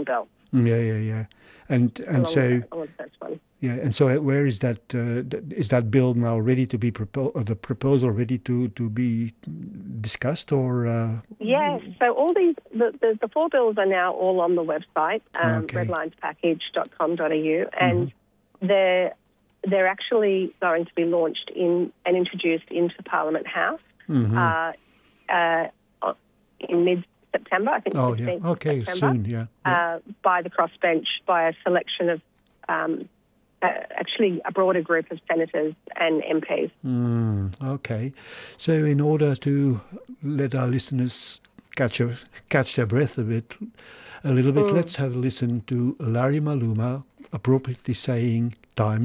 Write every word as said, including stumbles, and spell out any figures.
Golden Bell. Yeah, yeah, yeah. And and so Along with the first one. yeah, and so where is that? Uh, th- is that bill now ready to be proposed? Or the proposal ready to to be discussed, or? Uh... Yes. So all these the, the the four bills are now all on the website, um, Okay. redlinespackage dot com dot a u, and mm-hmm. they're they're actually going to be launched in and introduced into Parliament House Mm-hmm. uh, uh, in mid September. I think. Oh yeah. Okay. September, soon. Yeah. yeah. Uh, by the crossbench, by a selection of. Um, Uh, actually a broader group of senators and M Ps. Mm, okay. So in order to let our listeners catch a, catch their breath a bit, a little bit, mm. let's have a listen to Larry Maluma appropriately saying time